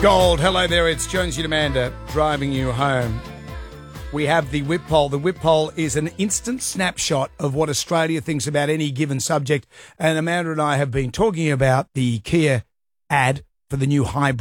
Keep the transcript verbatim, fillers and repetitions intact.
Gold. Hello there, it's Jonesy and Amanda driving you home. We have the Whip Poll. The Whip Poll is an instant snapshot of what Australia thinks about any given subject. And Amanda and I have been talking about the Kia ad for the new hybrid